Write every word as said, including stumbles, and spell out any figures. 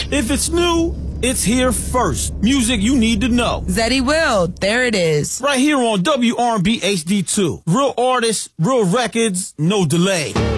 If it's new, it's here first. Music you need to know. Zeddy Will, there it is. Right here on W R and B H D two. Real artists, real records, no delay.